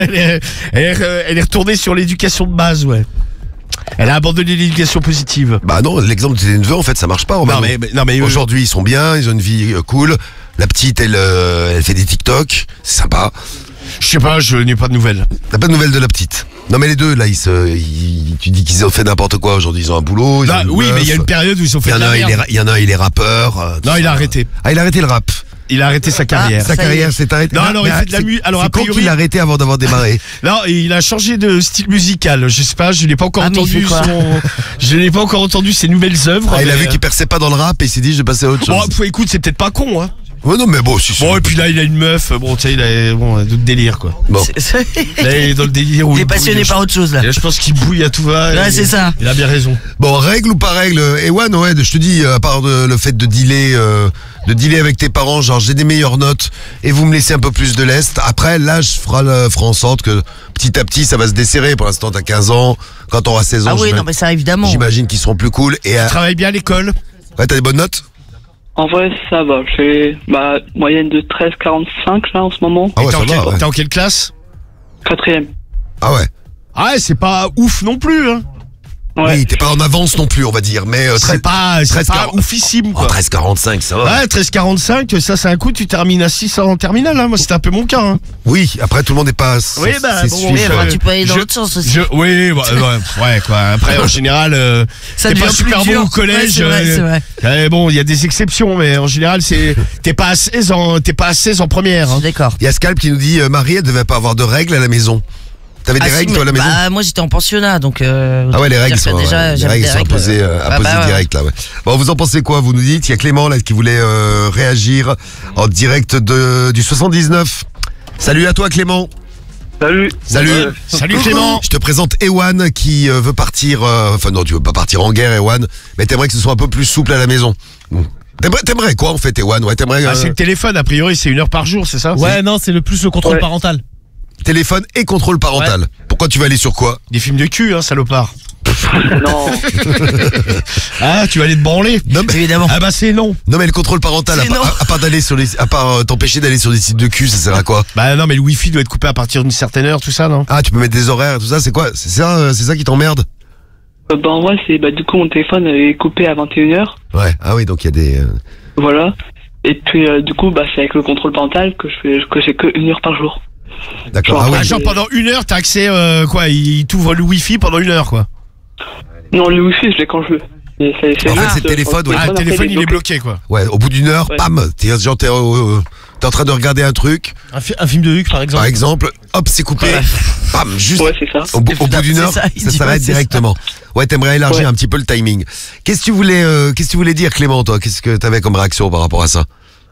Elle est retournée sur l'éducation de base, ouais. Elle a abandonné l'éducation positive. Bah non, l'exemple de tes neveux, en fait, ça marche pas. Non mais aujourd'hui, ils sont bien, ils ont une vie cool. La petite, elle fait des TikTok, c'est sympa. je sais pas, je n'ai pas de nouvelles. T'as pas de nouvelles de la petite? Non mais les deux, là, tu dis qu'ils ont fait n'importe quoi aujourd'hui. Ils ont un boulot. Ils ont Oui, mais il y a une période où ils ont fait de la merde. Il y en a un, il est rappeur. Non, il a arrêté. Ah, il a arrêté le rap. Il a arrêté sa carrière. Sa carrière s'est arrêtée. Non, alors il fait de la musique. Alors a c'est quand priori, qu'il a arrêté avant d'avoir démarré. non, il a changé de style musical. Je sais pas, je n'ai pas encore entendu je n'ai pas encore entendu ses nouvelles œuvres. Ah, il a vu qu'il perçait pas dans le rap et il s'est dit je vais passer à autre chose. Bon, écoute, c'est peut-être pas con, hein. Ouais, non, mais bon, si. Bon, et puis là, il a une meuf. Bon, tu sais, il a d'autres délires, quoi. Bon. Là, il est dans le délire où il est passionné par autre chose, là. Et là, je pense qu'il bouille à tout va. Ouais, c'est ça. Il a bien raison. Bon, règle ou pas règle, Ewan, ouais, je te dis, à part le fait de dealer avec tes parents, genre j'ai des meilleures notes et vous me laissez un peu plus de lest. Après, l'âge fera en sorte que petit à petit, ça va se desserrer. Pour l'instant, t'as 15 ans. Quand t'auras 16 ans, ah oui, non, mais ça, évidemment. J'imagine qu'ils seront plus cool. Et tu travailles bien à l'école? Ouais, t'as des bonnes notes? En vrai, ça va. J'ai moyenne de 13,45 là en ce moment. Ah ouais, ça va, ouais. T'es en quelle classe? 4e. Ah ouais. Ah ouais, c'est pas ouf non plus, hein. Ouais. Oui, t'es pas en avance non plus, on va dire. Mais c'est pas oufissime, quoi. 13,45, ça va. Ouais, 13,45, ça c'est un coup, tu termines à 6 en terminale, hein. Moi, c'était un peu mon cas, hein. Oui, après tout le monde n'est pas. Oui, bah, bon, tu peux aller dans l'autre sens aussi. Oui, ouais, quoi. Après, en général, t'es pas super bon au collège. Ouais, c'est vrai. Bon, il y a des exceptions, mais en général, t'es pas à 16 en première. Hein. D'accord. Il y a Scalp qui nous dit Marie, elle devait pas avoir de règles à la maison. T'avais des règles, toi, à la maison? Moi, j'étais en pensionnat, donc. Ah ouais, les règles sont imposées direct, là, ouais. Bon, vous en pensez quoi? Vous nous dites, il y a Clément, là, qui voulait réagir en direct du 79. Salut à toi, Clément. Salut. Salut Clément. Je te présente Ewan qui veut partir. Enfin, non, tu veux pas partir en guerre, Ewan, mais t'aimerais que ce soit un peu plus souple à la maison. T'aimerais quoi, en fait, Ewan? Ouais, t'aimerais. C'est le téléphone, a priori, c'est 1 heure par jour, c'est ça? Ouais, non, c'est le contrôle parental. Téléphone et contrôle parental. Ouais. Pourquoi tu vas aller sur quoi? Des films de cul, hein, salopard. Non. Ah, tu vas aller te branler? Non, mais... Évidemment. Ah bah c'est non. Non, mais le contrôle parental, à part t'empêcher d'aller sur des sites de cul, ça sert à quoi? Bah non, mais le wifi doit être coupé à partir d'une certaine heure, tout ça, non? Ah, tu peux mettre des horaires et tout ça, c'est quoi? C'est ça qui t'emmerde? En vrai, du coup, mon téléphone est coupé à 21h. Ouais, ah oui, donc il y a des... Voilà. Et puis, du coup, c'est avec le contrôle parental que j'ai que 1 heure par jour. D'accord. Ah ouais. Genre pendant 1 heure, t'as accès, il t'ouvre le wifi pendant 1 heure, quoi. Non, le wifi, je l'ai quand je veux. En fait, c'est le téléphone, ouais. Ah, le téléphone, il est bloqué, quoi. Ouais, au bout d'1 heure, bam, t'es en train de regarder un truc. Un film de Huck, par exemple. Par exemple, hop, c'est coupé. Bam, juste. Ouais, c'est ça. Au bout d'1 heure, ça s'arrête directement. Ouais, t'aimerais élargir un petit peu le timing. Qu'est-ce que tu voulais dire, Clément, toi? Qu'est-ce que t'avais comme réaction par rapport à ça?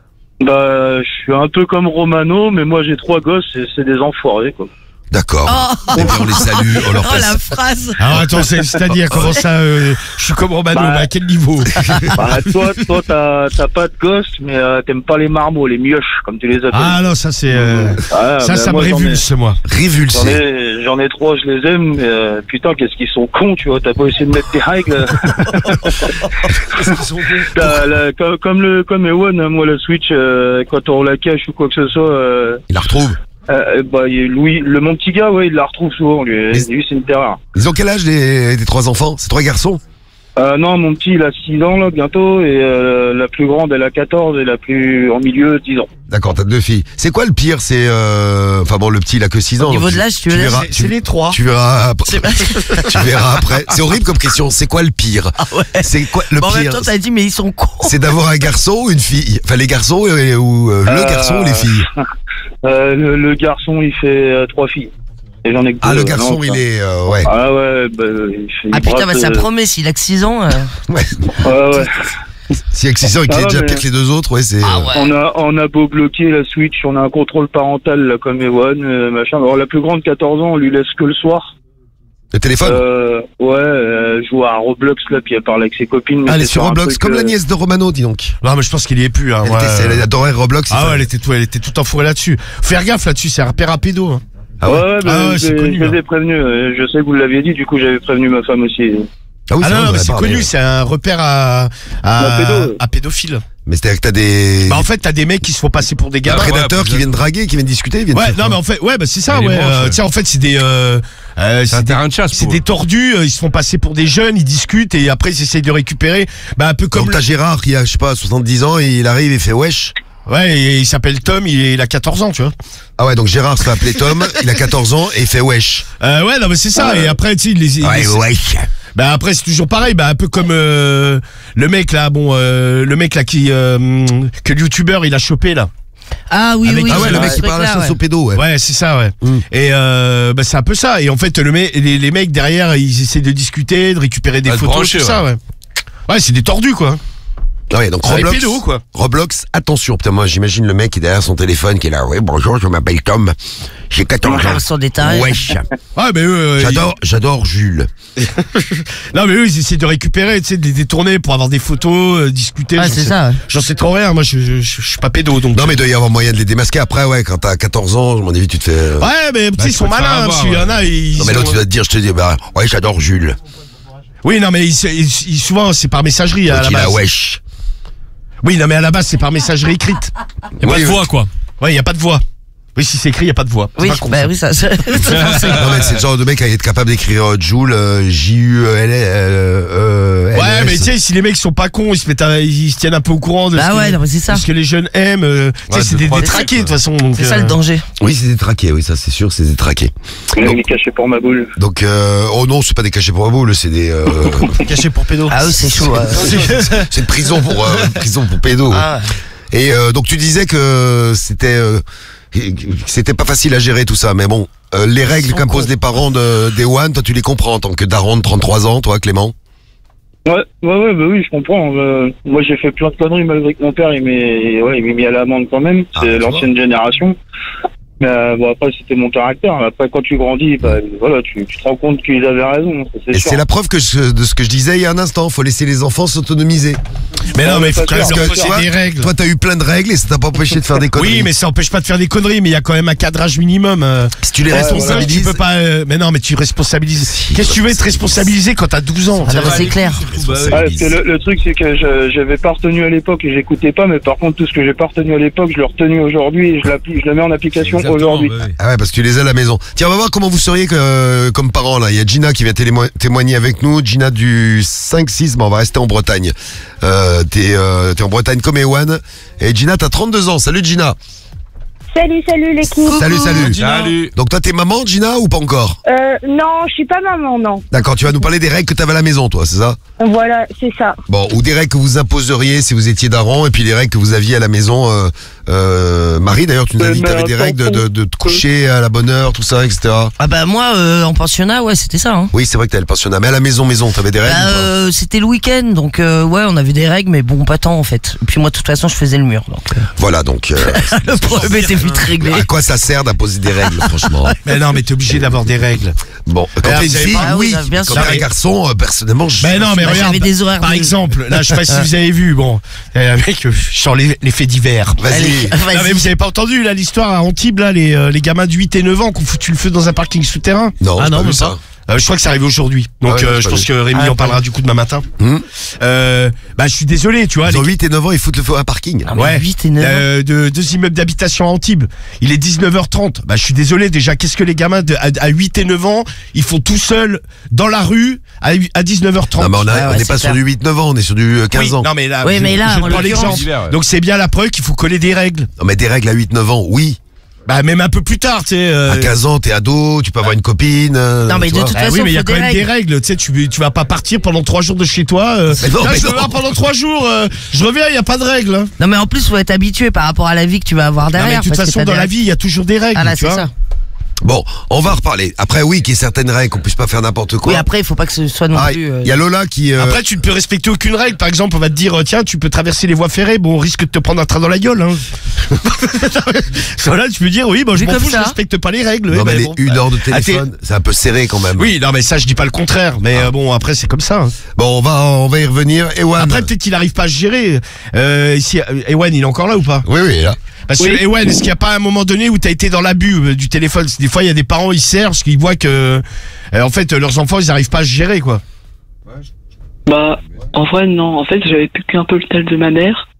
Je suis un peu comme Romano, mais moi j'ai 3 gosses et c'est des enfoirés, quoi. D'accord. Et puis on les salue, on leur passe. Oh, la phrase. Alors attends, c'est-à-dire comment ça je suis comme Romano, à quel niveau? Toi t'as pas de gosses, mais t'aimes pas les marmots, les mioches, comme tu les appelles. Ah non, ça c'est ça me révulse, moi. Révulsé. J'en ai 3, je les aime, mais putain, qu'est-ce qu'ils sont cons, tu vois, t'as pas essayé de mettre des règles. Qu'est-ce qu'ils sont cons? Comme Ewan, moi la Switch, quand on la cache ou quoi que ce soit... Il la retrouve. Louis, mon petit gars, ouais, il la retrouve souvent, lui c'est une terreur. Ils ont quel âge les 3 enfants? C'est 3 garçons? Non, mon petit, il a 6 ans, là, bientôt, et la plus grande, elle a 14, et la plus en milieu, 10 ans. D'accord, t'as 2 filles. C'est quoi le pire? C'est, le petit, il a que 6 ans. Au niveau de l'âge, tu verras. C'est les 3. Tu verras après. Tu verras après. C'est horrible comme question. C'est quoi le pire? Ah ouais. C'est quoi le pire? En même temps, t'as dit, mais ils sont cons. C'est d'avoir un garçon ou une fille? Enfin, les garçons le garçon ou les filles? Le garçon, il fait 3 filles. Et j'en ai que 2. Ah, le garçon, il est, ouais. Ah ouais, il fait Ah putain, ça promet, s'il a que 6 ans. Ouais. Ouais. Si avec 6 ans et qu'il est déjà pire que les 2 autres, ouais, c'est... Ah ouais. On a beau bloquer la Switch, on a un contrôle parental, là, comme Ewan, machin. Alors, la plus grande, 14 ans, on lui laisse que le soir. Le téléphone? Joue à Roblox, là, puis elle parle avec ses copines. Ah, elle est sur Roblox, comme la nièce de Romano, dis donc. Non, mais je pense qu'il y est plus, hein. Elle adorait Roblox. Ah ouais, elle était tout enfourée là-dessus. Faire gaffe là-dessus, c'est un repère à pédo, hein. Ah ouais? C'est connu. Je les ai prévenus, je sais que vous l'aviez dit, du coup j'avais prévenu ma femme aussi. Ah oui, non, mais c'est connu, c'est un repère à pédophile. Mais c'est-à-dire que t'as des... Bah en fait t'as des mecs qui se font passer pour des gamins. prédateurs qui viennent draguer, qui viennent discuter, ils viennent Ouais, faire non quoi mais en fait, ouais, bah c'est ça, Les ouais. branches, ouais. Tiens, en fait c'est des, C'est un terrain de chasse. c'est pour des eux. tordus. Ils se font passer pour des jeunes, ils discutent et après ils essayent de récupérer. Bah un peu comme. Donc t'as Gérard qui a, je sais pas, 70 ans, et il arrive et fait wesh. Ouais, et il s'appelle Tom, il a 14 ans, tu vois. Ah ouais, donc Gérard se fait appeler Tom, il a 14 ans et il fait wesh. Ouais, non mais c'est ça. Et après tu sais, wesh. bah après c'est toujours pareil, bah un peu comme le mec là, le mec là qui que le youtubeur il a chopé là. Ah oui, Avec- oui. Ah ouais, le mec qui parle à la chasse au pédo, ouais. Ouais, c'est ça, ouais. Mm. Et bah c'est un peu ça. Et en fait les mecs derrière ils essaient de discuter, de récupérer des Ah, de photos, brancher, tout ça, ouais. Ouais, c'est des tordus quoi. Ah ouais, donc C'est des Roblox, pédos, quoi. Roblox, attention, putain, moi j'imagine le mec qui est derrière son téléphone qui est là, oui, bonjour, je m'appelle Tom, j'ai 14 ans. Ils sont des tarés. Wesh. Ouais, mais eux, J'adore Jules. non mais eux ils essaient de récupérer, tu sais, de les détourner pour avoir des photos, discuter. Ah, j'en c'est sais- ça. Ouais. J'en sais trop rien. Moi je suis pas pédo donc. Non mais il doit y avoir moyen de les démasquer après, ouais, quand t'as 14 ans, à mon avis tu te fais... Ouais, mais Bah, ils sont tu peux te faire malins, avoir, parce qu'il y en a ils Non mais sont- l'autre tu vas te dire, je te dis, bah ouais, j'adore Jules. Oui, non mais souvent c'est par messagerie à Donc la il a base. wesh. Oui, non mais à la base c'est par messagerie écrite. Y a pas Oui, de oui. voix, quoi. Ouais, il y a pas de voix. Oui, si c'est écrit, il y a pas de voix. C'est Oui, pas con, bah ça. oui, ça. Non mais c'est le genre de mec à être capable d'écrire Joule, J-U-E-L. Ouais, mais tu sais, si les mecs sont pas cons, ils se tiennent un peu au courant de Bah ce, ouais, que, non, mais c'est ça. de ce que les jeunes aiment. Tu sais, Ouais, c'est deux, des trois détraqués de trucs, toute façon. donc, C'est ça le danger. Oui, c'est détraqué, oui, ça c'est sûr, c'est détraqué. Il est caché pour ma boule. Donc, oh non, c'est pas des cachets pour la boule, c'est des... Cachés pour pédo. Ah oui, c'est chaud. c'est une prison pour pédo. Ah, Et donc tu disais que c'était pas facile à gérer tout ça, mais bon, les règles qu'imposent les parents des One, toi tu les comprends en tant que daron de 33 ans, toi Clément. Ouais, bah oui, je comprends. Moi, j'ai fait plein de conneries malgré que mon père, il m'est mis à l'amende quand même. Ah, C'est tu l'ancienne génération. Mais bon, après, c'était mon caractère. Après, quand tu grandis, bah, voilà, tu te rends compte qu'ils avaient raison. Ça, Et sûr. c'est la preuve de ce que je disais il y a un instant, faut laisser les enfants s'autonomiser. Mais non, mais il faut quand même Parce leur que poser toi, des règles. toi t'as eu plein de règles et ça t'a pas empêché de faire des conneries. Oui, mais ça empêche pas de faire des conneries, mais il y a quand même un cadrage minimum. si tu les Ouais, responsabilises, Tu peux pas. Mais non, mais tu responsabilises. Qu'est-ce que tu veux être responsabilisé quand t'as 12 ans? Ah, non, mais c'est clair. Ouais, parce que le truc, c'est que j'avais pas retenu à l'époque et j'écoutais pas, mais par contre, tout ce que j'ai pas retenu à l'époque, je l'ai retenu aujourd'hui et je le mets en application aujourd'hui. Ah ouais, parce que tu les as à la maison. Tiens, on va voir comment vous seriez comme parents là. Il y a Gina qui vient témoigner avec nous. Gina du 5-6, mais on va rester en Bretagne. T'es en Bretagne comme Ewan. Et Gina, t'as 32 ans. Salut Gina. Salut l'équipe. Salut. Salut. Donc toi, t'es maman Gina ou pas encore? Non, je suis pas maman, non. D'accord, tu vas nous parler des règles que t'avais à la maison, toi, c'est ça? Voilà, c'est ça. Bon, ou des règles que vous imposeriez si vous étiez daron, et puis les règles que vous aviez à la maison. Marie, d'ailleurs, tu nous as dit que t'avais des règles de te coucher à la bonne heure, tout ça, etc. Ah bah moi, en pensionnat, ouais, c'était ça. Hein. Oui, c'est vrai que t'avais le pensionnat, mais à la maison, t'avais des règles ou pas? Bah, c'était le week-end, donc ouais, on avait des règles, mais bon, pas tant en fait. Et puis moi, de toute façon, je faisais le mur, donc. Voilà, donc... Le problème était vite réglé. à quoi ça sert d'imposer des règles, franchement? Mais non, mais t'es obligé d'avoir des règles. Bon, quand Alors, t'es une vous avez fille, pas- Ah oui, oui. bien Quand sûr. t'es un garçon, personnellement, je... Mais non, mais Bah, regarde. j'avais des horaires Par de- exemple, là, je sais pas si vous avez vu, bon, avec sur les faits divers. Vas-y. Allez, Non, mais vas-y. vous avez pas entendu là l'histoire à Antibes là les gamins de 8 et 9 ans qui ont foutu le feu dans un parking souterrain. Non, Ah j'ai non, pas vu même ça. Je crois que ça arrive aujourd'hui. Donc Ouais, j'ai je pas pense vu. que Rémi Ah, en parlera du coup demain matin. Hum. Bah je suis désolé, tu vois. Ils ont 8 et 9 ans, ils foutent le feu à un parking. Ah, mais Ouais. 8 et 9 ans. Deux immeubles d'habitation à Antibes. Il est 19h30. Bah je suis désolé déjà. Qu'est-ce que les gamins à 8 et 9 ans ils font tout seuls dans la rue à 19h30? Non, mais on Ouais, n'est c'est pas sur clair. du 8-9 ans, on est sur du 15 Oui, ans. non mais là, Oui, mais là, je en prends l'occurrence- l'exemple. Donc c'est bien la preuve qu'il faut coller des règles. Non, mais des règles à 8-9 ans, oui. Bah même un peu plus tard, tu sais. À 15 ans, t'es ado, tu peux avoir une copine. Non, mais tu de vois. toute Ah façon, oui, mais il y a faut quand des même des règles. règles. Tu sais, tu vas pas partir pendant 3 jours de chez toi. Mais non, Là, mais je non. reviens pendant 3 jours. Je reviens, il y a pas de règles. Hein. Non, mais en plus, faut être habitué par rapport à la vie que tu vas avoir Non, mais derrière. de toute parce que façon, t'as dans des la règles. vie, il y a toujours des règles. Ah là, tu c'est vois. ça. Bon, on va reparler. Après, oui, qu'il y ait certaines règles, qu'on puisse pas faire n'importe quoi. Oui, après, il faut pas que ce soit non Ah, plus. il y a Lola qui... Après, tu ne peux respecter aucune règle. Par exemple, on va te dire, tiens, tu peux traverser les voies ferrées. Bon, on risque de te prendre un train dans la gueule. Hein. Voilà, tu peux dire, oui, bon, je Vu m'en comme fous, je ça. respecte pas les règles. non, Oui, mais les bon, 1 heure de ah, t'es- téléphone, c'est un peu serré quand même. Oui, non, mais ça, je dis pas le contraire. Mais bon, après, c'est comme ça. Hein. Bon, on va y revenir. Ewan. Après, peut-être qu'il arrive pas à se gérer. Ici, Ewan, il est encore là ou pas? Oui, oui, là. Parce que, Ewan, est-ce qu'il n'y a pas un moment donné où tu as été dans l'abus du téléphone? Des fois, il y a des parents, ils servent parce qu'ils voient que, en fait, leurs enfants, ils n'arrivent pas à se gérer, quoi. Bah, en vrai, non. En fait, j'avais piqué un peu le tel de ma mère.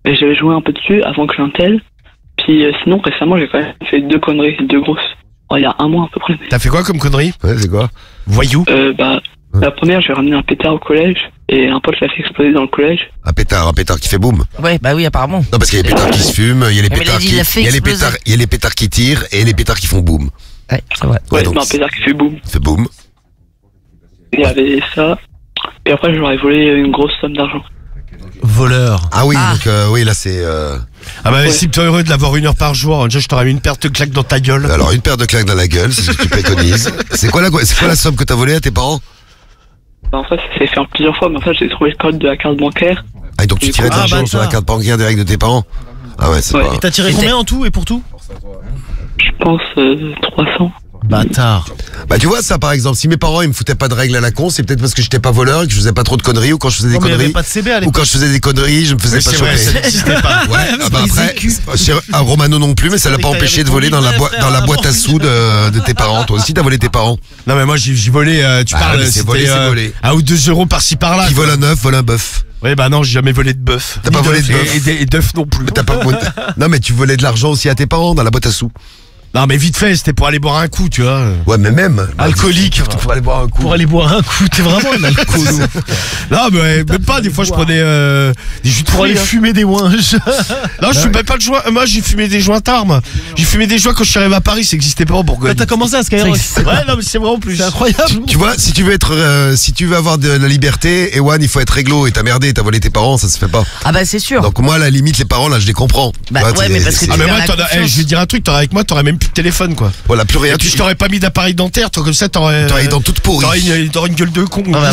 Et j'avais joué un peu dessus avant que j'intègre. Puis sinon, récemment, j'ai quand même fait 2 conneries, 2 grosses. Il y a 1 mois à peu près. T'as fait quoi comme connerie? Ouais, c'est quoi? Voyou. La première, j'ai ramené un pétard au collège et un pote l'a fait exploser dans le collège. Un pétard qui fait boum. Ouais, bah oui, apparemment. Non, parce qu'il y a les pétards qui se fument, il y a les Mais pétards il a fait il y a les exploser. pétards, il y a les pétards qui tirent et les pétards qui font boum. Ouais, c'est vrai. Ouais, donc un pétard qui fait boum. fait boum. Il y avait ça. Et après, je leur ai volé une grosse somme d'argent. Voleur. Ah oui, Ah. donc oui, là c'est Ah bah Ouais. si t'es heureux de l'avoir 1 heure par jour, déjà je t'aurais mis une paire de claques dans ta gueule. alors une paire de claques dans la gueule, c'est ce que tu préconises. C'est quoi la somme que t'as volée à tes parents? En fait, ça s'est fait plusieurs fois, mais en fait, j'ai trouvé le code de la carte bancaire. Ah, et donc tu tirais de Ah, l'argent bah, sur la ça. carte bancaire direct de tes parents? Ah ouais, c'est Ouais. pas... Et t'as tiré Et combien en tout et pour tout? Je pense 300. Bâtard. Bah tu vois ça par exemple, si mes parents ils me foutaient pas de règles à la con, c'est peut-être parce que j'étais pas voleur et que je faisais pas trop de conneries, ou quand je faisais des Non, mais il y avait conneries, pas de CB à ou l'époque. quand je faisais des conneries, je me faisais Oui, pas c'est vrai, ça choper. n'existait pas. Ouais, ah bah les après, écus. chez Romano non plus, mais ça l'a C'est pas vrai que empêché de t'avais voler dans la, ton livret, dans la frère, boîte à avant. sous de tes parents. Toi aussi t'as volé tes parents. Non mais moi j'ai volé, tu Bah, parles, mais c'est c'était volé, c'est volé. 1 ou 2 euros par-ci par-là. Qui vole un œuf, vole un bœuf. Ouais bah non, j'ai jamais volé de bœuf. T'as pas Ni volé de d'œuf, bœuf. et d'œufs non plus. Mais t'as pas... Non mais tu volais de l'argent aussi à tes parents dans la boîte à sous. Non mais vite fait, c'était pour aller boire un coup, tu vois. Ouais mais même. Alcoolique. Pour aller boire un coup. Pour aller boire un coup, t'es vraiment un alcoolo. Non mais même pas, des fois je prenais des jus de Pour aller fruits. fumer des ouinges. Non, je fumais pas de joint. Moi, j'ai fumé des joints tard, moi. J'ai fumé des joints quand je suis arrivé à Paris, ça existait pas en Bourgogne. T'as commencé à Skyrock. C'est Ouais, non, mais c'est vrai en plus. C'est incroyable. Tu vois, si tu veux être, si tu veux avoir de la liberté, Ewan, il faut être réglo et t'as merdé, t'as volé tes parents, ça se fait pas. Ah bah c'est sûr. Donc moi, à la limite, les parents, là, je les comprends. Bah, Tu vois, ouais, mais parce que Ah tu mais perds moi, la confiance. je vais dire un truc, avec moi, t'aurais même plus de téléphone, quoi. voilà, plus rien. Et puis je t'aurais pas mis d'appareil dentaire, toi comme ça, t'aurais les dents toutes pourries. T'aurais une gueule de con. Ah,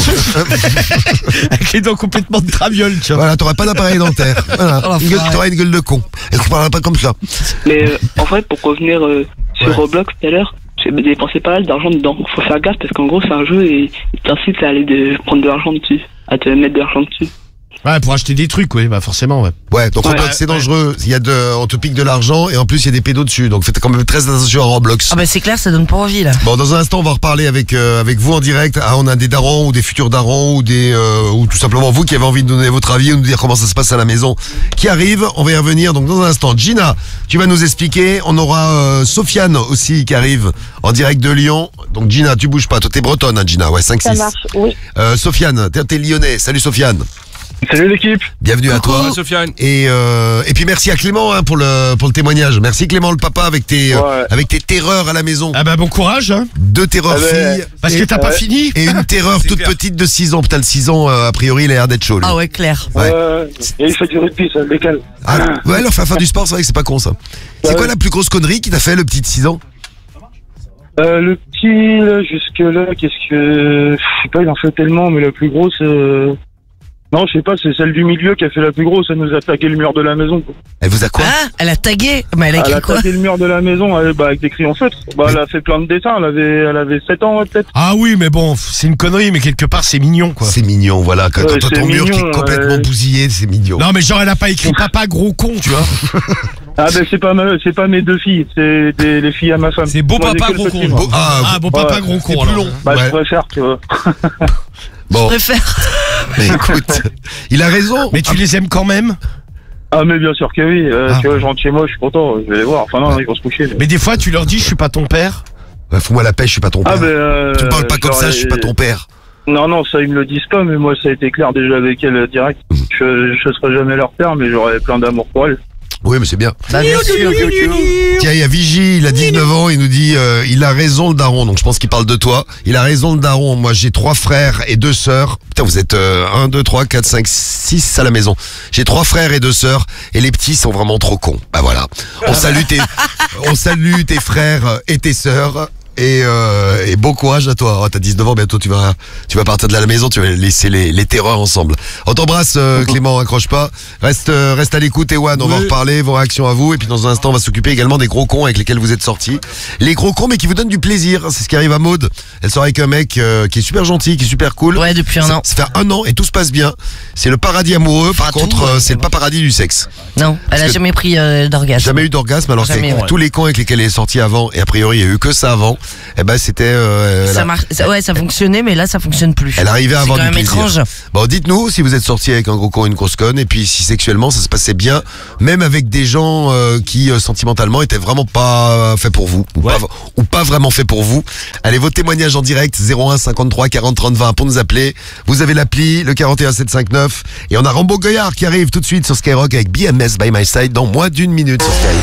Avec les dents complètement de traviole, tu vois. Voilà, t'aurais pas d'appareil dentaire. Voilà. Oh, l'enfoiré. T'aurais une gueule de con. Et tu parleras pas comme ça. Mais en fait, pour revenir sur Ouais. Roblox tout à l'heure, j'ai dépensé pas mal d'argent dedans. Faut faire gaffe parce qu'en gros, c'est un jeu et il t'incite à aller prendre de l'argent dessus, à te mettre de l'argent dessus. Ouais, pour acheter des trucs, ouais, bah forcément, ouais. Ouais, donc Ouais, Roblox, c'est dangereux. Il y a on te pique de l'argent et en plus, il y a des pédos dessus. Donc faites quand même très attention à Roblox. Ah bah c'est clair, ça donne pas envie là. Bon, dans un instant, on va reparler avec vous en direct. Ah, on a des darons ou des futurs darons ou tout simplement vous qui avez envie de donner votre avis ou nous dire comment ça se passe à la maison qui arrive. On va y revenir. Donc dans un instant, Gina, tu vas nous expliquer. On aura Sofiane aussi qui arrive en direct de Lyon. Donc Gina, tu bouges pas. Toi, t'es bretonne, hein, Gina. Ouais, 5-6. Ça marche, oui. Sofiane, t'es lyonnais. Salut Sofiane. Salut l'équipe. Bienvenue à toi. Ouais, Sofiane. Et puis merci à Clément hein, pour le témoignage. Merci Clément le papa avec tes terreurs à la maison. Ah bah bon courage, hein. 2 terreurs Ah ben, filles Parce que t'as pas fini. et une terreur toute clair. petite de 6 ans. Putain, le 6 ans, a priori, il a l'air d'être chaud. Lui. Ah ouais, clair. Ouais. Et il fait du rugby, ça le décale. Ah, ouais, leur faire du sport, c'est vrai que c'est pas con ça. C'est Ouais. quoi la plus grosse connerie qui t'a fait le petit de 6 ans? Le petit, là, jusque-là, qu'est-ce que... Je sais pas, il en fait tellement, mais la plus grosse... Non, je sais pas, c'est celle du milieu qui a fait la plus grosse. Elle nous a tagué le mur de la maison. Quoi. Elle vous a quoi? Ah, elle a tagué. Mais elle a Elle écrit a quoi? tagué le mur de la maison avec des crayons feutres. Bah, elle a fait plein de dessins. Elle avait 7 ans, ouais, peut-être. Ah oui, mais bon, c'est une connerie, mais quelque part c'est mignon, quoi. C'est mignon, voilà. Quand Ouais, t'as c'est ton mur qui mignon, est complètement ouais. bousillé, c'est mignon. Non mais genre elle a pas écrit papa gros con, tu vois. Ah, ben, c'est pas mes 2 filles. C'est les filles à ma femme. C'est beau Moi, j'ai papa, que le gros petit, con. moi. Ah bon papa Ouais, gros con. c'est plus alors. long. Bah, Ouais. je préfère, tu vois. Je Bon, préfère. mais écoute, il a raison. Mais tu les aimes quand même. Ah, mais bien sûr que oui. Ah. Tu vois, je rentre chez moi, je suis content. Je vais les voir. Enfin, non, ils vont se coucher. Mais des fois tu leur dis je suis pas ton père. Bah, fous-moi la paix, je suis pas ton père. Ah, ben. Tu me parles pas comme ça, je suis pas ton père. Non, non, ça, ils me le disent pas, mais moi, ça a été clair déjà avec elle direct. Je serai jamais leur père, mais j'aurai plein d'amour pour elle. Oui, mais c'est bien. Bah bien sûr. Tiens, il y a Vigie, il a 19 ans, il nous dit il a raison le daron, donc je pense qu'il parle de toi. Il a raison le daron, moi j'ai 3 frères et 2 sœurs. Putain, vous êtes 1, 2, 3, 4, 5, 6 à la maison. J'ai 3 frères et 2 sœurs, et les petits sont vraiment trop cons. Bah voilà. On salue tes frères et tes sœurs. Et bon courage à toi. Oh, t'as 19 ans, bientôt tu vas partir de la maison, tu vas laisser les terreurs ensemble. On t'embrasse Clément, accroche pas. Reste à l'écoute Ewan, on va en reparler, vos réactions à vous. Et puis dans un instant on va s'occuper également des gros cons avec lesquels vous êtes sortis. Les gros cons mais qui vous donnent du plaisir, c'est ce qui arrive à Maud. Elle sort avec un mec qui est super gentil, qui est super cool. Ouais, depuis un an. Ça fait 1 an et tout se passe bien. C'est le paradis amoureux, par Enfin, contre tout, ouais, c'est le pas paradis du sexe. Non, elle a que- jamais pris d'orgasme. Jamais eu d'orgasme alors Jamais, qu'avec ouais. tous les cons avec lesquels elle est sortie avant, et a priori il y a eu que ça avant, eh ben c'était ça fonctionnait, mais là ça fonctionne plus. elle arrivait à avoir quand du même plaisir. étrange. Bon, dites-nous si vous êtes sorti avec un gros con et une grosse conne, et puis si sexuellement ça se passait bien, même avec des gens qui sentimentalement étaient vraiment pas faits pour vous, ou pas vraiment faits pour vous. Allez, vos témoignages en direct, 01 53 40 30 20 pour nous appeler. Vous avez l'appli, le 41 759, et on a Rambo Goyard qui arrive tout de suite sur Skyrock avec BMS by My Side dans moins d'une minute sur Skyrock.